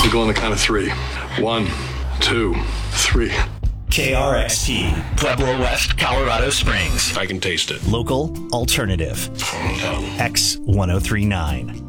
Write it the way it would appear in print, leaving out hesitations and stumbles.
We'll go on the count of three. 1, 2, 3. KRXT, Pueblo West, Colorado Springs. I can taste it. Local alternative. X1039.